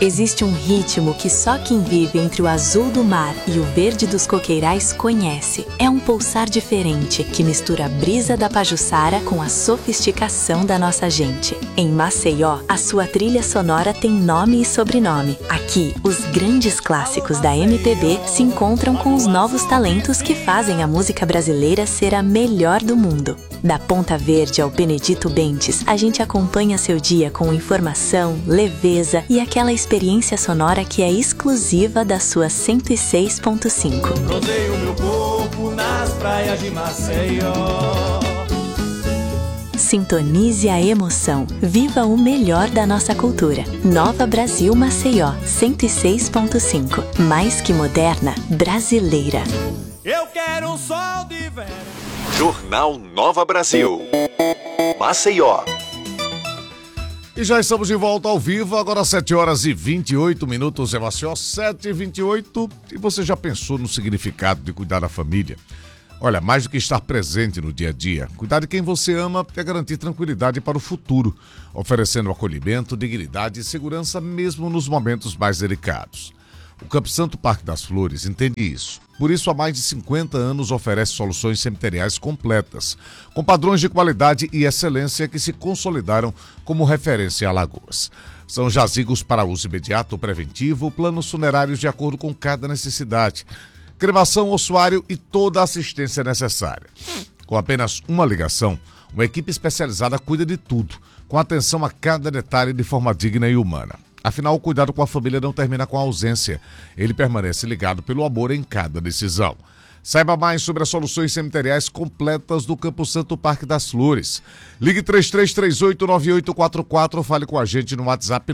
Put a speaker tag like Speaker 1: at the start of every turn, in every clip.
Speaker 1: Existe um ritmo que só quem vive entre o azul do mar e o verde dos coqueirais conhece. É um pulsar diferente que mistura a brisa da Pajuçara com a sofisticação da nossa gente. Em Maceió, a sua trilha sonora tem nome e sobrenome. Aqui, os grandes clássicos da MPB se encontram com os novos talentos que fazem a música brasileira ser a melhor do mundo. Da Ponta Verde ao Benedito Bentes, a gente acompanha seu dia com informação, leveza e aquela experiência sonora que é exclusiva da sua 106.5.
Speaker 2: Rodeio meu corpo nas praias de Maceió.
Speaker 1: Sintonize a emoção. Viva o melhor da nossa cultura. Nova Brasil Maceió, 106.5. Mais que moderna, brasileira.
Speaker 2: Eu quero um sol de verão.
Speaker 3: Jornal Nova Brasil. Maceió.
Speaker 4: E já estamos de volta ao vivo, agora 7h28 em Maceió, 7h28. E você já pensou no significado de cuidar da família? Olha, mais do que estar presente no dia a dia, cuidar de quem você ama é garantir tranquilidade para o futuro, oferecendo acolhimento, dignidade e segurança mesmo nos momentos mais delicados. O Campo Santo Parque das Flores entende isso. Por isso, há mais de 50 anos oferece soluções cemiteriais completas, com padrões de qualidade e excelência que se consolidaram como referência a Alagoas. São jazigos para uso imediato ou preventivo, planos funerários de acordo com cada necessidade, cremação, ossuário e toda a assistência necessária. Com apenas uma ligação, uma equipe especializada cuida de tudo, com atenção a cada detalhe de forma digna e humana. Afinal, o cuidado com a família não termina com a ausência. Ele permanece ligado pelo amor em cada decisão. Saiba mais sobre as soluções cemiteriais completas do Campo Santo Parque das Flores. Ligue 3338-9844, fale com a gente no WhatsApp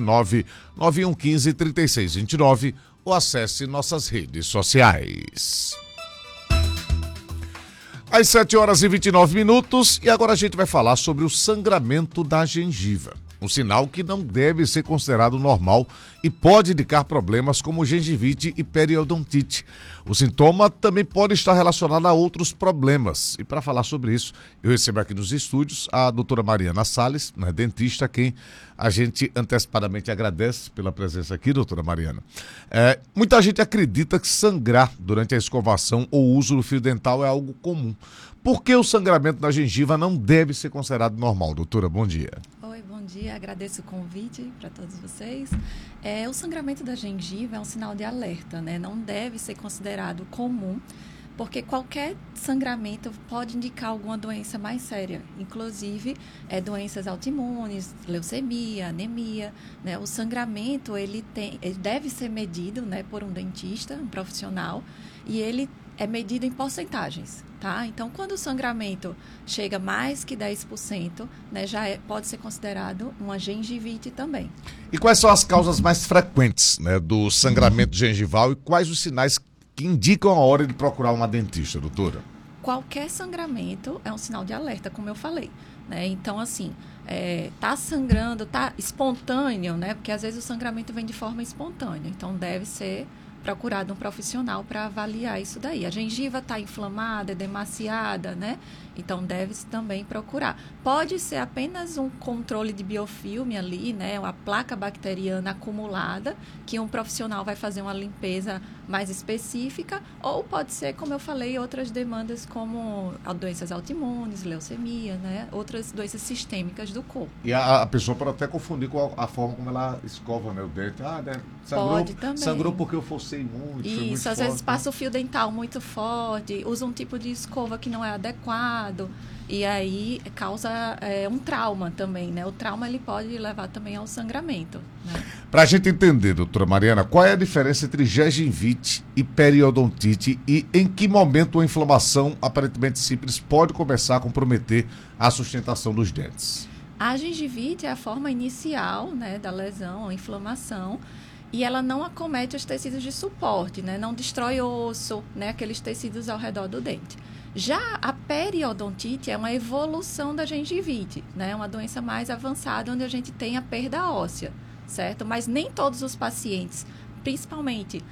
Speaker 4: 99115-3629 ou acesse nossas redes sociais. Às 7h29 e agora a gente vai falar sobre o sangramento da gengiva. Um sinal que não deve ser considerado normal e pode indicar problemas como gengivite e periodontite. O sintoma também pode estar relacionado a outros problemas. E para falar sobre isso, eu recebo aqui nos estúdios a doutora Mariana Salles, dentista, quem a gente antecipadamente agradece pela presença aqui, doutora Mariana. Muita gente acredita que sangrar durante a escovação ou uso do fio dental é algo comum. Por que o sangramento da gengiva não deve ser considerado normal, doutora? Bom dia.
Speaker 5: Bom dia, agradeço o convite para todos vocês. O sangramento da gengiva é um sinal de alerta, né? Não deve ser considerado comum, porque qualquer sangramento pode indicar alguma doença mais séria, inclusive doenças autoimunes, leucemia, anemia, né? O sangramento ele deve ser medido, né, por um dentista, um profissional, e ele é medido em porcentagens, tá? Então, quando o sangramento chega mais que 10%, né, pode ser considerado uma gengivite também.
Speaker 4: E quais são as causas mais frequentes, né, do sangramento gengival e quais os sinais que indicam a hora de procurar uma dentista, doutora?
Speaker 5: Qualquer sangramento é um sinal de alerta, como eu falei, né? Então, assim, tá sangrando, tá espontâneo, né? Porque às vezes o sangramento vem de forma espontânea, então deve ser procurado um profissional para avaliar isso daí. A gengiva está inflamada, é demasiada, né? Então, deve-se também procurar. Pode ser apenas um controle de biofilme ali, né? Uma placa bacteriana acumulada, que um profissional vai fazer uma limpeza mais específica, ou pode ser, como eu falei, outras demandas como doenças autoimunes, leucemia, né? Outras doenças sistêmicas do corpo.
Speaker 4: E a pessoa pode até confundir com a forma como ela escova, né, o dente.
Speaker 5: Pode também.
Speaker 4: Sangrou porque eu forcei muito.
Speaker 5: Isso, às vezes passa o fio dental muito forte, usa um tipo de escova que não é adequado, e aí causa um trauma também, né? O trauma ele pode levar também ao sangramento, né?
Speaker 4: Para a gente entender, doutora Mariana, qual é a diferença entre gengivite e periodontite e em que momento a inflamação aparentemente simples pode começar a comprometer a sustentação dos dentes?
Speaker 5: A gengivite é a forma inicial, né, da lesão, a inflamação, e ela não acomete os tecidos de suporte, né? Não destrói osso, né? Aqueles tecidos ao redor do dente. Já a periodontite é uma evolução da gengivite, né? Uma doença mais avançada, onde a gente tem a perda óssea, certo? Mas nem todos os pacientes, principalmente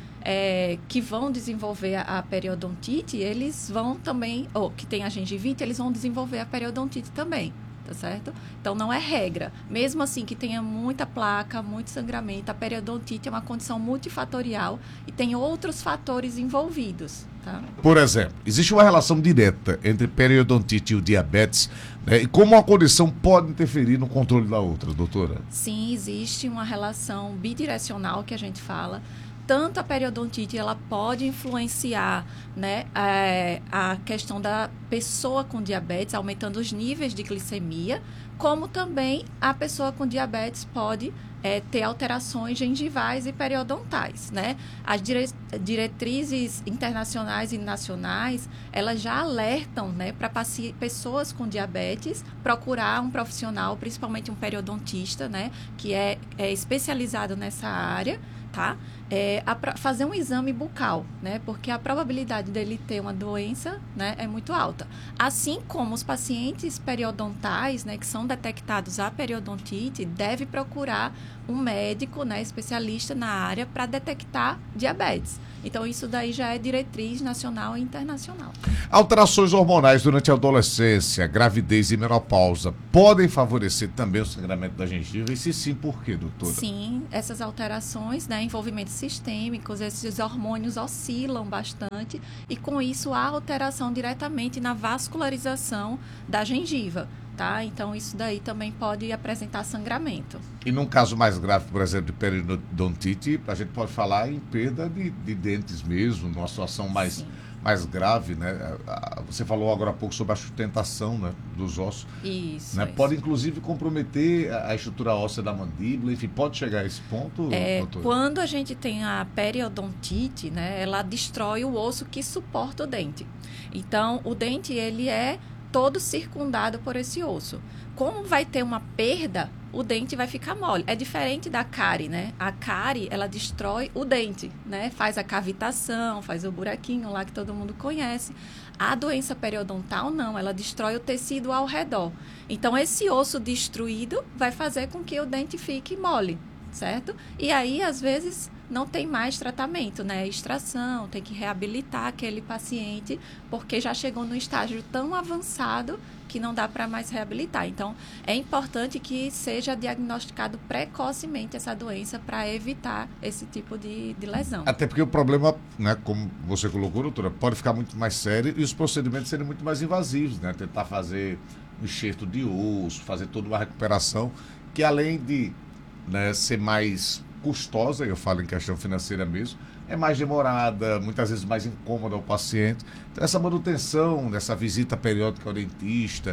Speaker 5: que vão desenvolver a periodontite, eles vão também, ou que tem a gengivite, eles vão desenvolver a periodontite também, tá certo? Então, não é regra. Mesmo assim que tenha muita placa, muito sangramento, a periodontite é uma condição multifatorial e tem outros fatores envolvidos, tá?
Speaker 4: Por exemplo, existe uma relação direta entre periodontite e o diabetes, né? E como uma condição pode interferir no controle da outra, doutora?
Speaker 5: Sim, existe uma relação bidirecional que a gente fala. Tanto a periodontite, ela pode influenciar, né, a questão da pessoa com diabetes, aumentando os níveis de glicemia, como também a pessoa com diabetes pode ter alterações gengivais e periodontais, né? As diretrizes internacionais e nacionais, elas já alertam, né, para pessoas com diabetes procurar um profissional, principalmente um periodontista, né, que é especializado nessa área, tá? Fazer um exame bucal, né? Porque a probabilidade dele ter uma doença, né, é muito alta. Assim como os pacientes periodontais, né, que são detectados a periodontite, deve procurar um médico, né, especialista na área para detectar diabetes. Então, isso daí já é diretriz nacional e internacional.
Speaker 4: Alterações hormonais durante a adolescência, gravidez e menopausa podem favorecer também o sangramento da gengiva? E se sim, por quê, doutora?
Speaker 5: Sim, essas alterações, né, envolvimentos sistêmicos, esses hormônios oscilam bastante e, com isso, há alteração diretamente na vascularização da gengiva. Tá? Então, isso daí também pode apresentar sangramento.
Speaker 4: E num caso mais grave, por exemplo, de periodontite, a gente pode falar em perda de dentes mesmo, numa situação mais grave, né? Você falou agora há pouco sobre a sustentação, né, dos ossos.
Speaker 5: Isso.
Speaker 4: Né? Pode, inclusive, comprometer a estrutura óssea da mandíbula, enfim, pode chegar a esse ponto, doutor?
Speaker 5: Quando a gente tem a periodontite, né, ela destrói o osso que suporta o dente. Então, o dente, ele é todo circundado por esse osso. Como vai ter uma perda, o dente vai ficar mole. É diferente da cárie, né? A cárie, ela destrói o dente, né? Faz a cavitação, faz o buraquinho lá que todo mundo conhece. A doença periodontal, não. Ela destrói o tecido ao redor. Então, esse osso destruído vai fazer com que o dente fique mole, certo? E aí, às vezes, não tem mais tratamento, né? Extração, tem que reabilitar aquele paciente, porque já chegou num estágio tão avançado que não dá para mais reabilitar. Então, é importante que seja diagnosticado precocemente essa doença para evitar esse tipo de lesão.
Speaker 4: Até porque o problema, né, como você colocou, doutora, pode ficar muito mais sério e os procedimentos serem muito mais invasivos, né? Tentar fazer um enxerto de osso, fazer toda uma recuperação, que além de, né, ser mais custosa, eu falo em questão financeira mesmo, é mais demorada, muitas vezes mais incômoda ao paciente. Então, essa manutenção dessa visita periódica ao dentista,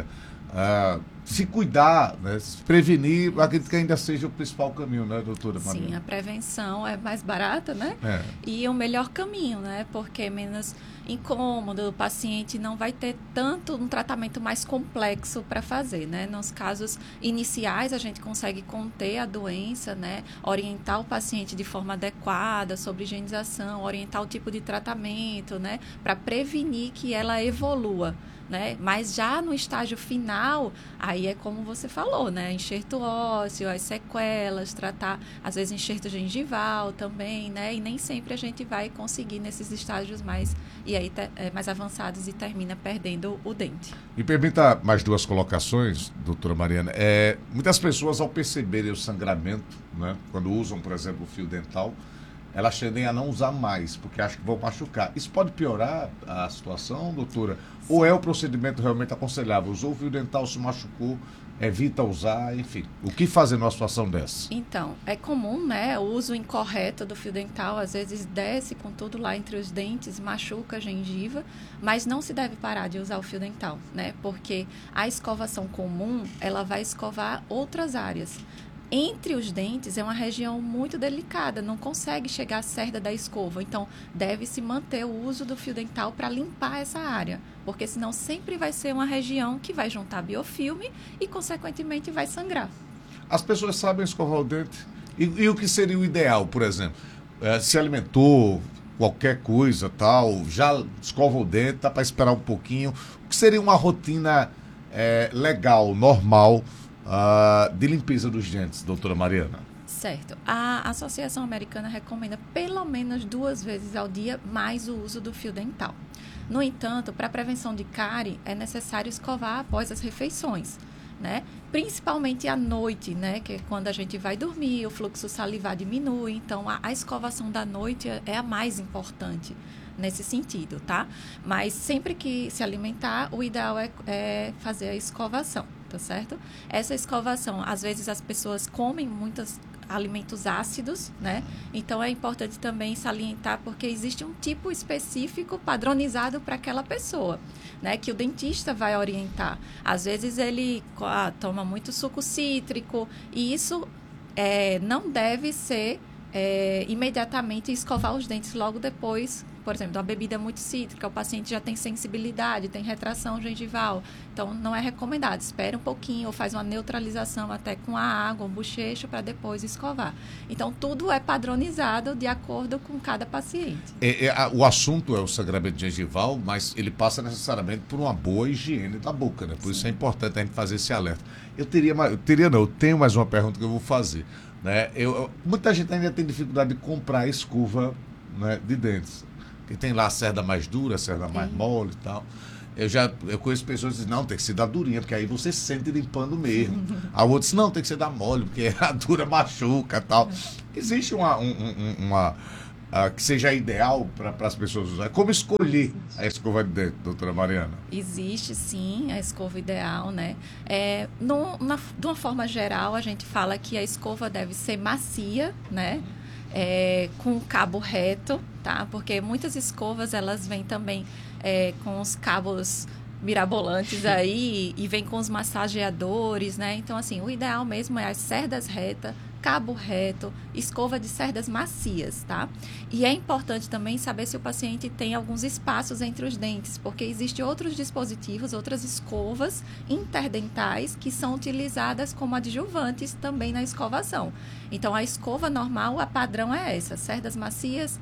Speaker 4: se cuidar, né, se prevenir, acredito que ainda seja o principal caminho, né, doutora Maria?
Speaker 5: Sim, a prevenção é mais barata, né? E o melhor caminho, né? Porque é menos incômodo, o paciente não vai ter tanto um tratamento mais complexo para fazer, né? Nos casos iniciais, a gente consegue conter a doença, né? Orientar o paciente de forma adequada sobre higienização, orientar o tipo de tratamento, né? Para prevenir que ela evolua, né? Mas já no estágio final, aí é como você falou, né? Enxerto ósseo, as sequelas, tratar, às vezes, enxerto gengival também, né? E nem sempre a gente vai conseguir nesses estágios mais avançados e termina perdendo o dente.
Speaker 4: Me permita mais duas colocações, doutora Mariana. Muitas pessoas, ao perceberem o sangramento, né, quando usam, por exemplo, o fio dental, elas tendem a não usar mais, porque acham que vão machucar. Isso pode piorar a situação, doutora? Ou é o procedimento realmente aconselhável? Usou o fio dental, se machucou, evita usar, enfim. O que fazer numa situação dessa?
Speaker 5: Então, é comum, né, o uso incorreto do fio dental, às vezes desce com tudo lá entre os dentes, machuca a gengiva, mas não se deve parar de usar o fio dental, né, porque a escovação comum, ela vai escovar outras áreas. Entre os dentes é uma região muito delicada, não consegue chegar à cerda da escova. Então, deve-se manter o uso do fio dental para limpar essa área, porque senão sempre vai ser uma região que vai juntar biofilme e, consequentemente, vai sangrar.
Speaker 4: As pessoas sabem escovar o dente? E o que seria o ideal, por exemplo? Se alimentou, qualquer coisa, tal, já escova o dente, dá para esperar um pouquinho. O que seria uma rotina legal, normal, de limpeza dos dentes, doutora Mariana?
Speaker 5: Certo. A Associação Americana recomenda pelo menos 2 vezes ao dia mais o uso do fio dental. No entanto, para a prevenção de cárie, é necessário escovar após as refeições. né? Principalmente à noite, né? Que é quando a gente vai dormir, o fluxo salivar diminui. Então, a escovação da noite é a mais importante nesse sentido, tá? Mas sempre que se alimentar, o ideal é fazer a escovação, tá certo? Essa escovação, às vezes as pessoas comem muitos alimentos ácidos, né? Então é importante também salientar porque existe um tipo específico padronizado para aquela pessoa, né? Que o dentista vai orientar. Às vezes ele toma muito suco cítrico e isso não deve ser imediatamente escovar os dentes logo depois. Por exemplo, uma bebida muito cítrica, o paciente já tem sensibilidade, tem retração gengival. Então, não é recomendado. Espera um pouquinho ou faz uma neutralização até com a água, um bochecho, para depois escovar. Então, tudo é padronizado de acordo com cada paciente.
Speaker 4: O assunto é o sangramento gengival, mas ele passa necessariamente por uma boa higiene da boca, né? Por Isso é importante a gente fazer esse alerta. Eu tenho mais uma pergunta que eu vou fazer. Né? Muita gente ainda tem dificuldade de comprar escova, né, de dentes. Que tem lá a cerda mais dura, a cerda mais mole e tal. Eu conheço pessoas que dizem, não, tem que ser da durinha, porque aí você se sente limpando mesmo. A outra diz, não, tem que ser da mole, porque a dura machuca e tal. Existe uma que seja ideal para as pessoas usarem? Como escolher a escova de dente, doutora Mariana?
Speaker 5: Existe, sim, a escova ideal, né? De uma forma geral, a gente fala que a escova deve ser macia, né? Com cabo reto, tá? Porque muitas escovas, elas vêm também com os cabos mirabolantes aí e vem com os massageadores, né? Então, assim, o ideal mesmo é as cerdas retas, cabo reto, escova de cerdas macias, tá? E é importante também saber se o paciente tem alguns espaços entre os dentes, porque existem outros dispositivos, outras escovas interdentais que são utilizadas como adjuvantes também na escovação. Então, a escova normal, a padrão é essa, cerdas macias,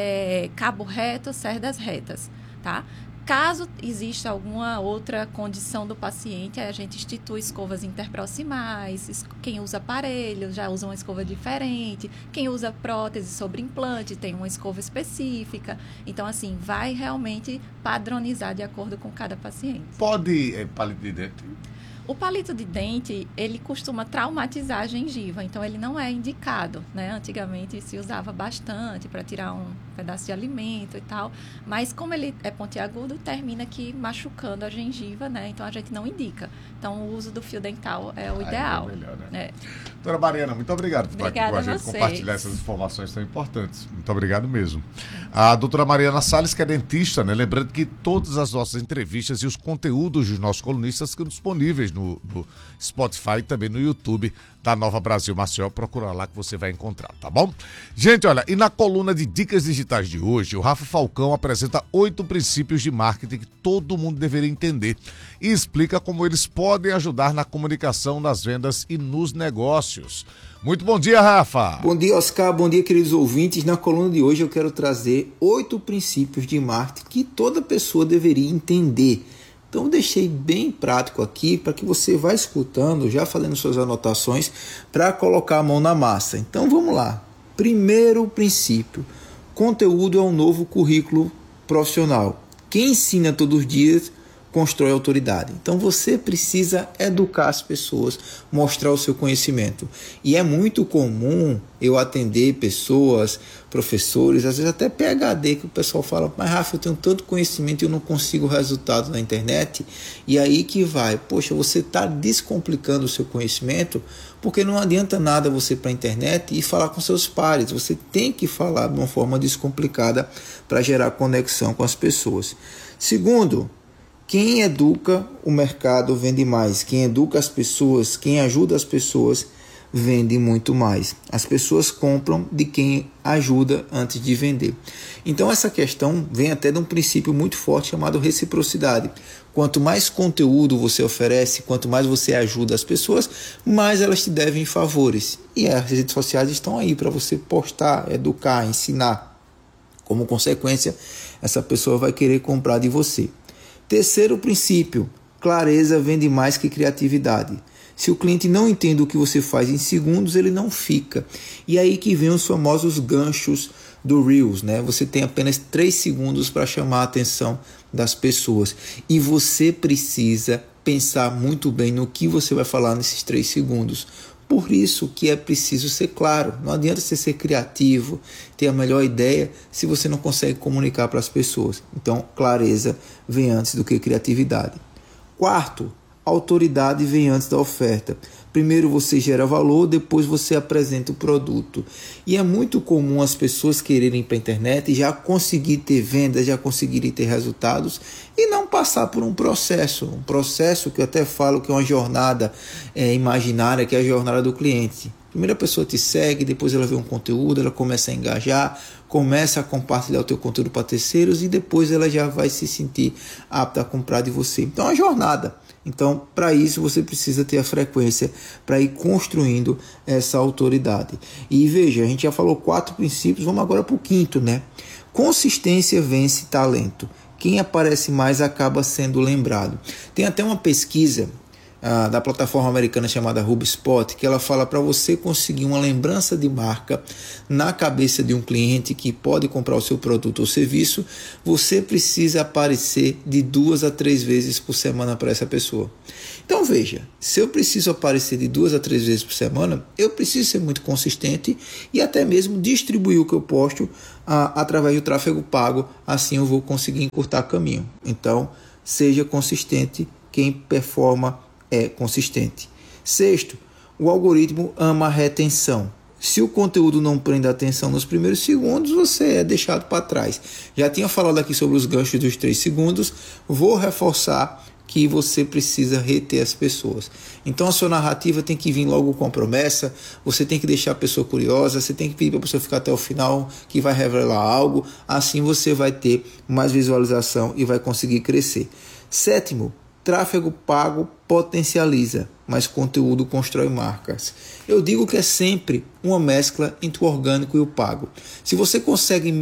Speaker 5: cabo reto, cerdas retas, tá? Caso exista alguma outra condição do paciente, a gente institui escovas interproximais, quem usa aparelho já usa uma escova diferente, quem usa prótese sobre implante tem uma escova específica. Então, assim, vai realmente padronizar de acordo com cada paciente.
Speaker 4: Pode palito de dente?
Speaker 5: O palito de dente, ele costuma traumatizar a gengiva, então ele não é indicado, né? Antigamente se usava bastante para tirar um pedaço de alimento e tal, mas como ele é pontiagudo, termina aqui machucando a gengiva, né? Então a gente não indica. Então o uso do fio dental é o ideal.
Speaker 4: É melhor, né? Doutora Mariana, muito obrigado por estar aqui com a gente,
Speaker 5: vocês.
Speaker 4: Compartilhar essas informações tão importantes. Muito obrigado mesmo. A doutora Mariana Salles, que é dentista, né? Lembrando que todas as nossas entrevistas e os conteúdos dos nossos colunistas ficam disponíveis no Spotify e também no YouTube da Nova Brasil Maceió. Procura lá que você vai encontrar, tá bom? Gente, olha, e na coluna de Dicas Digitais de hoje, o Rafa Falcão apresenta 8 princípios de marketing que todo mundo deveria entender e explica como eles podem ajudar na comunicação, nas vendas e nos negócios. Muito bom dia, Rafa!
Speaker 6: Bom dia, Oscar. Bom dia, queridos ouvintes. Na coluna de hoje eu quero trazer 8 princípios de marketing que toda pessoa deveria entender. Então eu deixei bem prático aqui para que você vá escutando, já fazendo suas anotações, para colocar a mão na massa. Então vamos lá. Primeiro princípio: conteúdo é um novo currículo profissional. Quem ensina todos os dias constrói autoridade. Então você precisa educar as pessoas, mostrar o seu conhecimento. E é muito comum eu atender pessoas, professores, às vezes até PhD, que o pessoal fala, mas Rafa, eu tenho tanto conhecimento e eu não consigo resultado na internet. E aí que vai, poxa, você está descomplicando o seu conhecimento, porque não adianta nada você ir para a internet e falar com seus pares. Você tem que falar de uma forma descomplicada para gerar conexão com as pessoas. Segundo, quem educa o mercado vende mais. Quem educa as pessoas, quem ajuda as pessoas, vende muito mais. As pessoas compram de quem ajuda antes de vender. Então essa questão vem até de um princípio muito forte chamado reciprocidade. Quanto mais conteúdo você oferece, quanto mais você ajuda as pessoas, mais elas te devem favores. E as redes sociais estão aí para você postar, educar, ensinar. Como consequência, essa pessoa vai querer comprar de você. Terceiro princípio: clareza vende mais que criatividade. Se o cliente não entende o que você faz em segundos, ele não fica. E aí que vem os famosos ganchos do Reels, né? Você tem apenas 3 segundos para chamar a atenção das pessoas. E você precisa pensar muito bem no que você vai falar nesses 3 segundos. Por isso que é preciso ser claro. Não adianta você ser criativo, ter a melhor ideia, se você não consegue comunicar para as pessoas. Então, clareza vem antes do que criatividade. Quarto, autoridade vem antes da oferta. Primeiro você gera valor, depois você apresenta o produto. E é muito comum as pessoas quererem ir para a internet e já conseguir ter vendas, já conseguirem ter resultados e não passar por um processo que eu até falo que é uma jornada imaginária, que é a jornada do cliente. Primeiro a pessoa te segue, depois ela vê um conteúdo, ela começa a engajar, começa a compartilhar o teu conteúdo para terceiros e depois ela já vai se sentir apta a comprar de você. Então é uma jornada. Então, para isso, você precisa ter a frequência para ir construindo essa autoridade. E veja, a gente já falou 4 princípios, vamos agora para o 5º, né? Consistência vence talento. Quem aparece mais acaba sendo lembrado. Tem até uma pesquisa da plataforma americana chamada HubSpot, que ela fala para você conseguir uma lembrança de marca na cabeça de um cliente que pode comprar o seu produto ou serviço, você precisa aparecer de 2 a 3 vezes por semana para essa pessoa. Então veja, se eu preciso aparecer de 2 a 3 vezes por semana, eu preciso ser muito consistente e até mesmo distribuir o que eu posto através do tráfego pago, assim eu vou conseguir encurtar caminho. Então seja consistente, quem performa é consistente. 6º, o algoritmo ama a retenção. Se o conteúdo não prende a atenção nos primeiros segundos, você é deixado para trás. Já tinha falado aqui sobre os ganchos dos 3 segundos, vou reforçar que você precisa reter as pessoas. Então a sua narrativa tem que vir logo com a promessa, você tem que deixar a pessoa curiosa, você tem que pedir para a pessoa ficar até o final, que vai revelar algo, assim você vai ter mais visualização e vai conseguir crescer. 7º, tráfego pago potencializa, mas conteúdo constrói marcas. Eu digo que é sempre uma mescla entre o orgânico e o pago. Se você consegue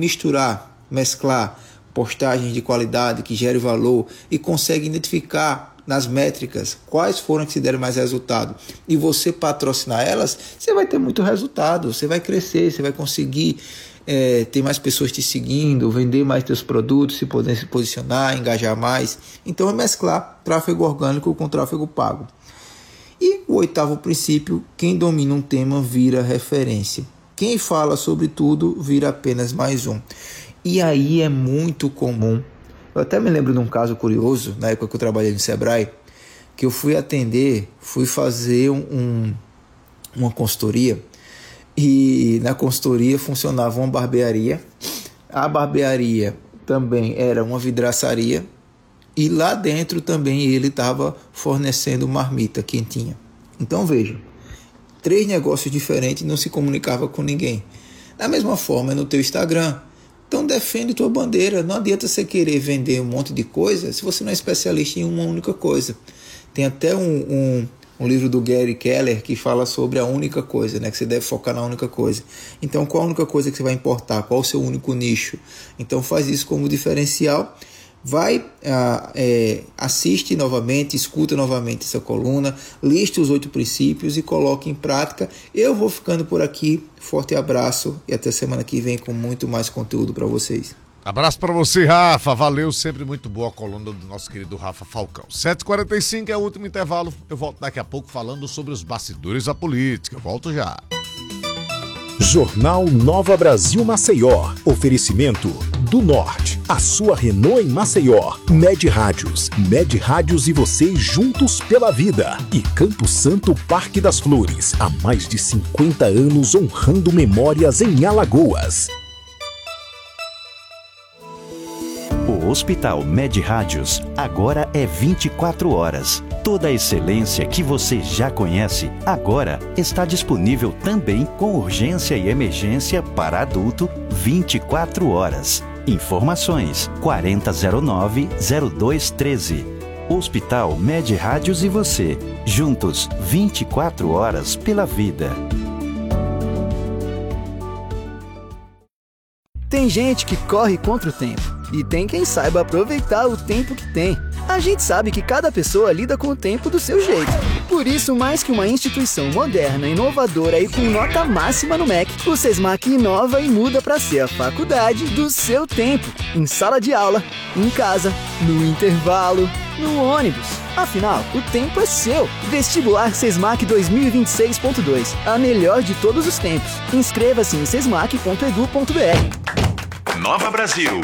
Speaker 6: mesclar postagens de qualidade que gerem valor e consegue identificar nas métricas quais foram que se deram mais resultado e você patrocinar elas, você vai ter muito resultado, você vai crescer, você vai conseguir ter mais pessoas te seguindo, vender mais teus produtos, se poder se posicionar, engajar mais. Então é mesclar tráfego orgânico com tráfego pago. E o 8º princípio, quem domina um tema vira referência. Quem fala sobre tudo vira apenas mais um. E aí é muito comum. Eu até me lembro de um caso curioso, na época que eu trabalhei no Sebrae, que eu fui fazer uma consultoria. E na consultoria funcionava uma barbearia, a barbearia também era uma vidraçaria e lá dentro também ele estava fornecendo marmita quentinha. Então veja, 3 negócios diferentes, não se comunicava com ninguém. Da mesma forma no teu Instagram. Então defende tua bandeira, não adianta você querer vender um monte de coisa se você não é especialista em uma única coisa. Tem até um livro do Gary Keller que fala sobre a única coisa, né? Que você deve focar na única coisa. Então, qual a única coisa que você vai importar? Qual o seu único nicho? Então, faz isso como diferencial. Assiste novamente, escuta novamente essa coluna, liste os 8 princípios e coloque em prática. Eu vou ficando por aqui. Forte abraço e até semana que vem com muito mais conteúdo para vocês.
Speaker 4: Abraço para você, Rafa. Valeu, sempre muito boa a coluna do nosso querido Rafa Falcão. 7h45 é o último intervalo. Eu volto daqui a pouco falando sobre os bastidores da política. Eu volto já.
Speaker 7: Jornal Nova Brasil Maceió. Oferecimento do Norte. A sua Renault em Maceió. Med Rádios. Med Rádios e você juntos pela vida. E Campo Santo Parque das Flores. Há mais de 50 anos honrando memórias em Alagoas.
Speaker 8: O Hospital Med Rádios agora é 24 horas. Toda a excelência que você já conhece, agora está disponível também com urgência e emergência para adulto 24 horas. Informações 4009-0213. Hospital Med Rádios e você, juntos 24 horas pela vida.
Speaker 9: Tem gente que corre contra o tempo e tem quem saiba aproveitar o tempo que tem. A gente sabe que cada pessoa lida com o tempo do seu jeito. Por isso, mais que uma instituição moderna, inovadora e com nota máxima no MEC, o Sesmac inova e muda para ser a faculdade do seu tempo. Em sala de aula, em casa, no intervalo, no ônibus. Afinal, o tempo é seu. Vestibular Sesmac 2026.2. A melhor de todos os tempos. Inscreva-se em sesmac.edu.br.
Speaker 3: Nova Brasil.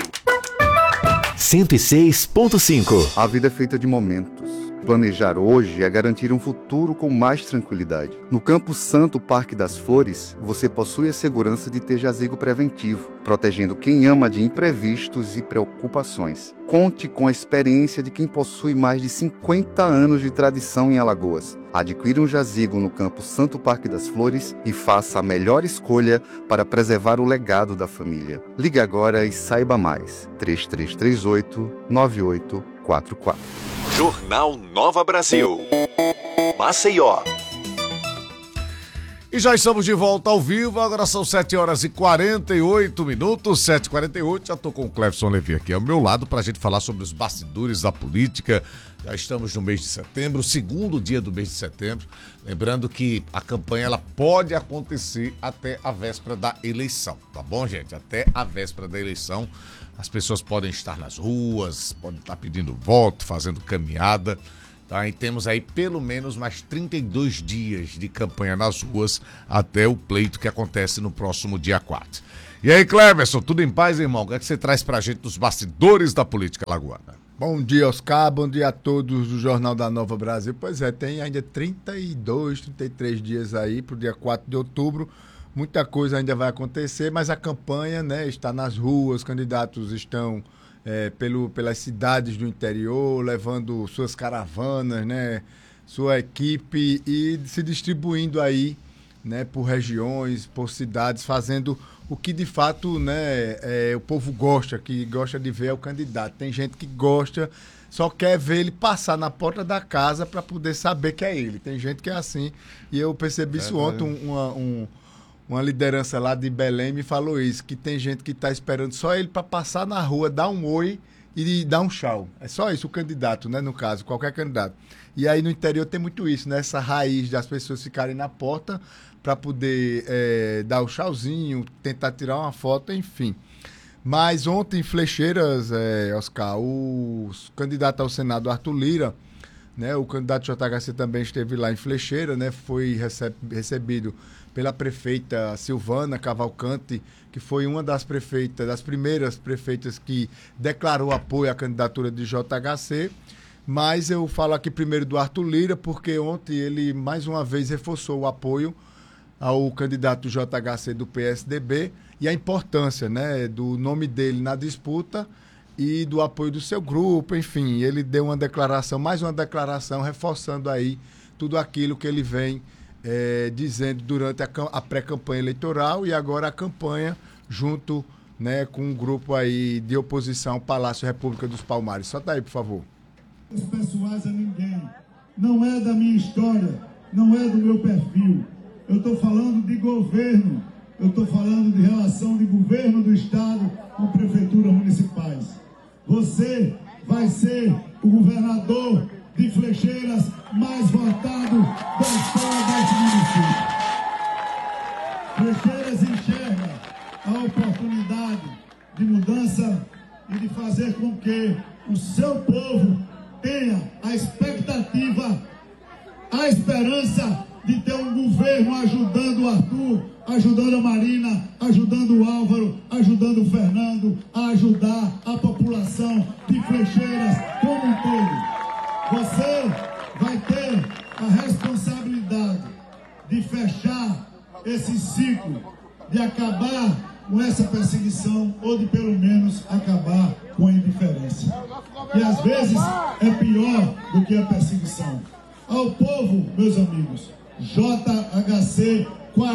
Speaker 8: 106.5.
Speaker 10: A vida é feita de momentos. Planejar hoje é garantir um futuro com mais tranquilidade. No Campo Santo Parque das Flores, você possui a segurança de ter jazigo preventivo, protegendo quem ama de imprevistos e preocupações. Conte com a experiência de quem possui mais de 50 anos de tradição em Alagoas. Adquira um jazigo no Campo Santo Parque das Flores e faça a melhor escolha para preservar o legado da família. Ligue agora e saiba mais. 3338-9844.
Speaker 3: Jornal Nova Brasil. Maceió.
Speaker 4: E já estamos de volta ao vivo, agora são 7h48, 7h48, já estou com o Clefson Levi aqui ao meu lado para a gente falar sobre os bastidores da política. Já estamos no mês de setembro, o segundo dia do mês de setembro, lembrando que a campanha ela pode acontecer até a véspera da eleição, tá bom, gente? Até a véspera da eleição, as pessoas podem estar nas ruas, podem estar pedindo voto, fazendo caminhada. Tá, e temos aí pelo menos mais 32 dias de campanha nas ruas até o pleito que acontece no próximo dia 4. E aí, Cleverson, tudo em paz, irmão? O que é que você traz pra gente dos bastidores da política alagoana?
Speaker 11: Bom dia, Oscar. Bom dia a todos do Jornal da Nova Brasil. Pois é, tem ainda 32, 33 dias aí pro dia 4 de outubro. Muita coisa ainda vai acontecer, mas a campanha, né, está nas ruas, candidatos estão pelas cidades do interior, levando suas caravanas, né, sua equipe e se distribuindo aí, né, por regiões, por cidades, fazendo o que de fato, né, o povo gosta, que gosta de ver o candidato. Tem gente que gosta, só quer ver ele passar na porta da casa para poder saber que é ele. Tem gente que é assim, e eu percebi isso ontem, uma liderança lá de Belém me falou isso, que tem gente que está esperando só ele para passar na rua, dar um oi e dar um tchau. É só isso o candidato, né, no caso, qualquer candidato. E aí no interior tem muito isso, né, essa raiz das pessoas ficarem na porta para poder dar o tchauzinho, tentar tirar uma foto, enfim. Mas ontem em Flecheiras, Oscar, o candidato ao Senado, Arthur Lira, né, o candidato JHC também esteve lá em Flecheira, né, foi recebido pela prefeita Silvana Cavalcante, que foi uma das primeiras prefeitas que declarou apoio à candidatura de JHC. Mas eu falo aqui primeiro do Arthur Lira, porque ontem ele mais uma vez reforçou o apoio ao candidato JHC do PSDB e a importância, né, do nome dele na disputa e do apoio do seu grupo, enfim. Ele deu uma declaração, mais uma declaração, reforçando aí tudo aquilo que ele vem dizendo durante a pré-campanha eleitoral e agora a campanha junto, né, com um grupo aí de oposição, Palácio República dos Palmares. Solta aí, por favor.
Speaker 12: Os pessoais a ninguém. Não é da minha história, não é do meu perfil. Eu estou falando de governo, eu estou falando de relação de governo do Estado com prefeituras municipais. Você vai ser o governador de Flecheiras mais votado da história desse município. Flecheiras enxerga a oportunidade de mudança e de fazer com que o seu povo tenha a expectativa, a esperança de ter um governo ajudando o Arthur, ajudando a Marina, ajudando o Álvaro, ajudando o Fernando, a ajudar a população de Flecheiras como um todo. Você vai ter a responsabilidade de fechar esse ciclo, de acabar com essa perseguição ou de pelo menos acabar com a indiferença. E às vezes é pior do que a perseguição. Ao povo, meus amigos, JHC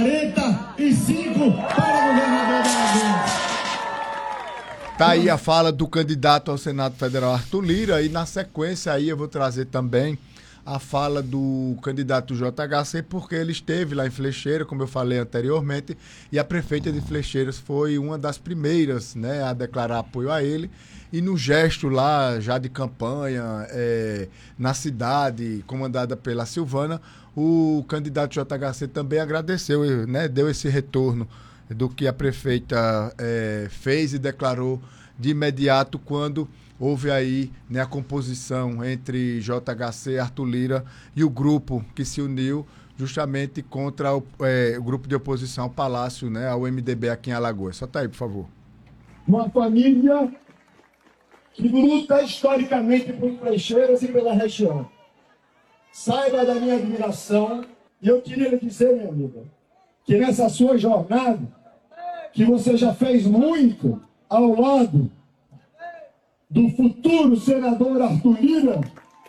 Speaker 12: 45 para governador da Alagoas.
Speaker 11: Tá aí a fala do candidato ao Senado Federal, Arthur Lira, e na sequência aí eu vou trazer também a fala do candidato JHC, porque ele esteve lá em Flecheira, como eu falei anteriormente, e a prefeita de Flecheiras foi uma das primeiras, né, a declarar apoio a ele, e no gesto lá, já de campanha, na cidade, comandada pela Silvana, o candidato JHC também agradeceu, né, deu esse retorno do que a prefeita fez e declarou de imediato quando houve aí, né, a composição entre JHC, Arthur Lira e o grupo que se uniu justamente contra o grupo de oposição ao Palácio, né, ao MDB aqui em Alagoas. Só tá aí, por favor.
Speaker 12: Uma família que luta historicamente por Flecheiras e pela região. Saiba da minha admiração e eu queria lhe dizer, minha amiga, que nessa sua jornada, que você já fez muito ao lado do futuro senador Arthur Lira,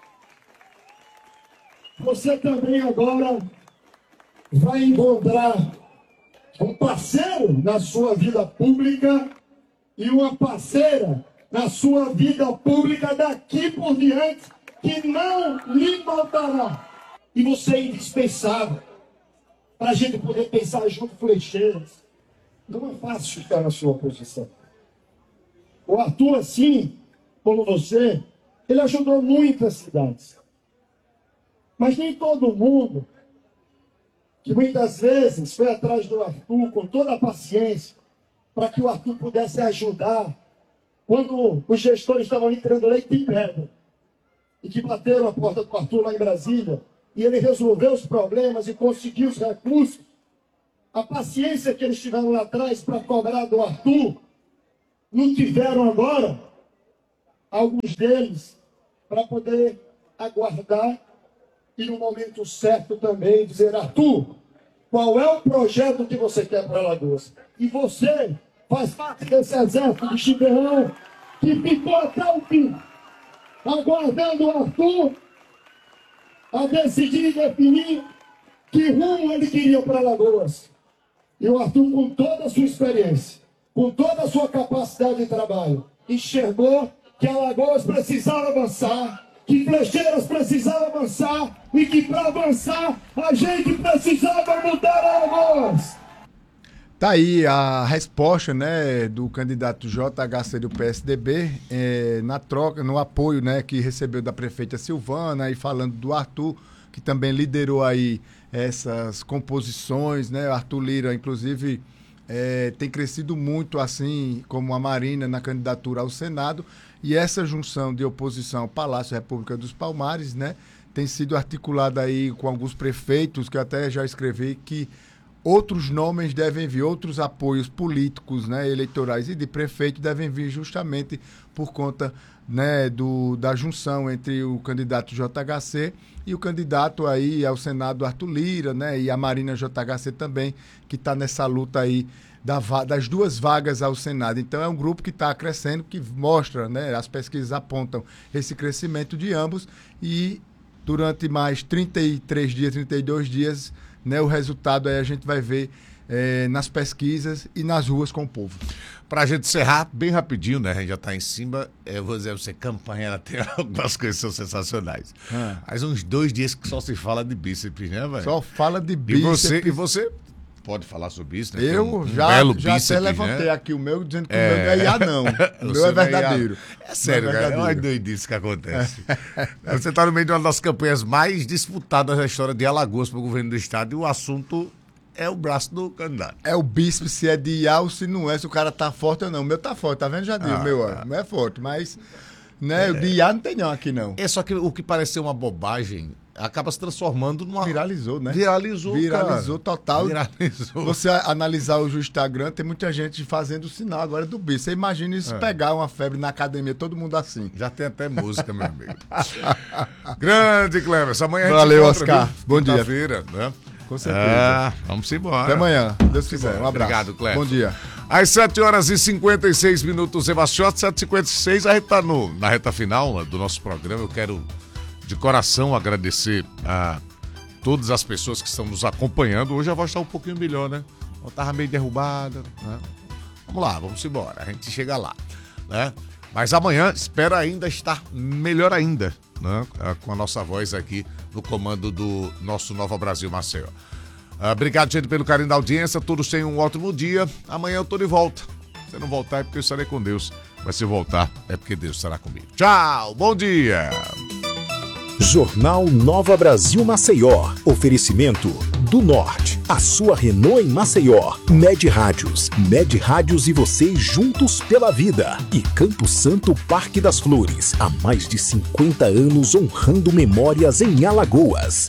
Speaker 12: você também agora vai encontrar um parceiro na sua vida pública e uma parceira na sua vida pública daqui por diante, que não lhe faltará. E você é indispensável para a gente poder pensar junto Flecheiras. Não é fácil ficar na sua posição. O Arthur, assim como você, ele ajudou muitas cidades. Mas nem todo mundo que muitas vezes foi atrás do Arthur com toda a paciência para que o Arthur pudesse ajudar quando os gestores estavam entrando leite e pedra e que bateram a porta do Arthur lá em Brasília e ele resolveu os problemas e conseguiu os recursos. A paciência que eles tiveram lá atrás para cobrar do Arthur, não tiveram agora, alguns deles, para poder aguardar e no momento certo também dizer: Arthur, qual é o projeto que você quer para Alagoas? E você faz parte desse exército de Chibeirão que ficou até o fim, aguardando o Arthur a decidir e definir que rumo ele queria para Alagoas. E o Arthur, com toda a sua experiência, com toda a sua capacidade de trabalho, enxergou que Alagoas precisava avançar, que Flecheiras precisava avançar e que para avançar a gente precisava mudar Alagoas.
Speaker 11: Tá aí a resposta, né, do candidato JHC do PSDB na troca, no apoio, né, que recebeu da prefeita Silvana, e falando do Arthur, que também liderou aí essas composições, né? Arthur Lira, inclusive, tem crescido muito, assim como a Marina, na candidatura ao Senado, e essa junção de oposição ao Palácio República dos Palmares, né, tem sido articulada aí com alguns prefeitos, que eu até já escrevi que outros nomes devem vir, outros apoios políticos, né, eleitorais e de prefeito devem vir justamente por conta, né, da junção entre o candidato JHC e o candidato aí ao Senado Arthur Lira, né, e a Marina JHC também, que está nessa luta aí das duas vagas ao Senado. Então é um grupo que está crescendo, que mostra, né, as pesquisas apontam esse crescimento de ambos, e durante mais 33 dias, 32 dias, né, o resultado aí a gente vai ver nas pesquisas e nas ruas com o povo.
Speaker 4: Pra gente encerrar, bem rapidinho, né? A gente já tá em cima. Eu vou dizer, você campanha, ela tem algumas coisas que são sensacionais. Faz uns 2 dias que só se fala de bíceps, né, velho?
Speaker 11: Só fala de bíceps.
Speaker 4: E você pode falar sobre isso, né?
Speaker 11: Eu
Speaker 4: já
Speaker 11: bíceps, até levantei, né, aqui o meu, dizendo que o meu não é IA, não. O meu é verdadeiro.
Speaker 4: É sério, cara. É uma doidice que acontece. Você tá no meio de uma das campanhas mais disputadas da história de Alagoas para o governo do estado, e o assunto é o braço do candidato.
Speaker 11: É o bíceps, se é de IA ou se não é, se o cara tá forte ou não. O meu tá forte, tá vendo, Jadir? O meu é forte, mas, né, o de IA não tem não aqui, não.
Speaker 4: É só que o que pareceu uma bobagem acaba se transformando numa...
Speaker 11: Viralizou, né?
Speaker 4: Viralizou
Speaker 11: total.
Speaker 4: Viralizou.
Speaker 11: Você analisar o Instagram, tem muita gente fazendo o sinal agora do bíceps. Você imagina isso pegar uma febre na academia, todo mundo assim.
Speaker 4: Já tem até música, meu amigo. Grande, Clemerson. Amanhã a gente
Speaker 11: valeu,
Speaker 4: encontra,
Speaker 11: Oscar.
Speaker 4: Viu?
Speaker 11: Bom dia.
Speaker 4: Quinta-feira, né?
Speaker 11: Com certeza.
Speaker 4: Vamos embora.
Speaker 11: Até amanhã. Deus quiser. Um abraço.
Speaker 4: Obrigado, Clemerson.
Speaker 11: Bom dia.
Speaker 4: Às 7h56, Evaciote, 7h56, a gente tá na reta final do nosso programa. Eu quero, de coração, agradecer a todas as pessoas que estão nos acompanhando. Hoje a voz está um pouquinho melhor, né? Eu estava meio derrubada, né? Vamos lá, vamos embora. A gente chega lá, né? Mas amanhã espera ainda estar melhor ainda, né? Com a nossa voz aqui no comando do nosso Nova Brasil Maceió. Obrigado, gente, pelo carinho da audiência. Todos tenham um ótimo dia. Amanhã eu tô de volta. Se não voltar é porque eu estarei com Deus. Mas se voltar é porque Deus estará comigo. Tchau, bom dia.
Speaker 7: Jornal Nova Brasil Maceió. Oferecimento do Norte. A sua Renault em Maceió. Med Rádios. Med Rádios e você juntos pela vida. E Campo Santo Parque das Flores. Há mais de 50 anos honrando memórias em Alagoas.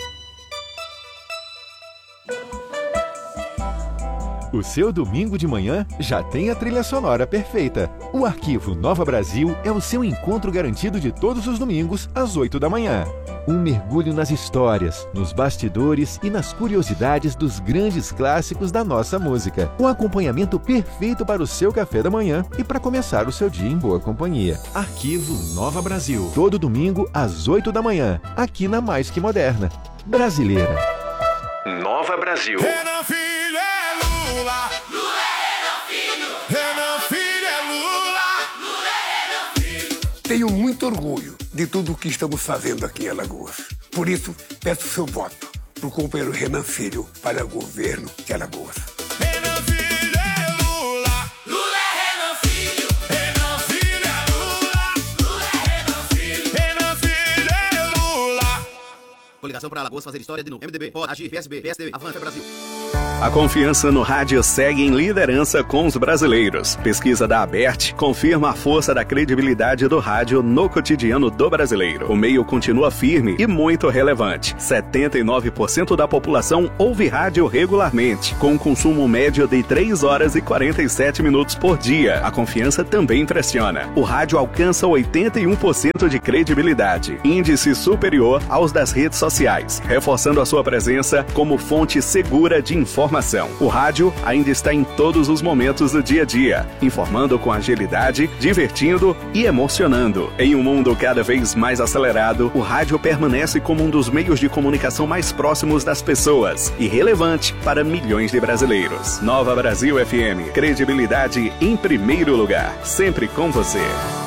Speaker 13: O seu domingo de manhã já tem a trilha sonora perfeita. O Arquivo Nova Brasil é o seu encontro garantido de todos os domingos, às 8 da manhã. Um mergulho nas histórias, nos bastidores e nas curiosidades dos grandes clássicos da nossa música. Um acompanhamento perfeito para o seu café da manhã e para começar o seu dia em boa companhia. Arquivo Nova Brasil. Todo domingo, às 8 da manhã, aqui na Mais Que Moderna. Brasileira.
Speaker 3: Nova Brasil.
Speaker 2: Renan Filho é Lula. Lula é Renan Filho. Renan Filho é Lula. Lula é Renan Filho.
Speaker 14: Tenho muito orgulho de tudo o que estamos fazendo aqui em Alagoas. Por isso, peço seu voto para o companheiro Renan Filho para o governo de Alagoas.
Speaker 2: Renan Filho é Lula. Lula é Renan Filho. Renan Filho é Lula. Lula é Renan Filho. Renan Filho é Lula.
Speaker 15: Coligação para Alagoas fazer história de novo. MDB, pode agir, PSB, PSDB, Avança Brasil.
Speaker 16: A confiança no rádio segue em liderança com os brasileiros. Pesquisa da ABERT confirma a força da credibilidade do rádio no cotidiano do brasileiro. O meio continua firme e muito relevante. 79% da população ouve rádio regularmente, com um consumo médio de 3 horas e 47 minutos por dia. A confiança também impressiona. O rádio alcança 81% de credibilidade, índice superior aos das redes sociais, reforçando a sua presença como fonte segura de informação. O rádio ainda está em todos os momentos do dia a dia, informando com agilidade, divertindo e emocionando. Em um mundo cada vez mais acelerado, o rádio permanece como um dos meios de comunicação mais próximos das pessoas e relevante para milhões de brasileiros. Nova Brasil FM, credibilidade em primeiro lugar, sempre com você.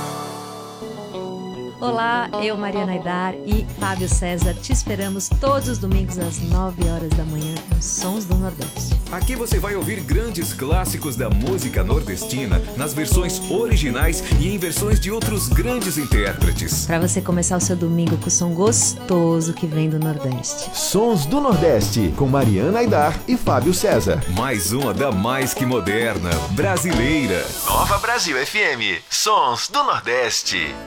Speaker 17: Olá, eu, Mariana Aidar e Fábio César te esperamos todos os domingos às 9 horas da manhã com Sons do Nordeste.
Speaker 18: Aqui você vai ouvir grandes clássicos da música nordestina nas versões originais e em versões de outros grandes intérpretes.
Speaker 17: Para você começar o seu domingo com o som gostoso que vem do Nordeste.
Speaker 13: Sons do Nordeste, com Mariana Aidar e Fábio César.
Speaker 18: Mais uma da Mais Que Moderna, brasileira.
Speaker 3: Nova Brasil FM. Sons do Nordeste.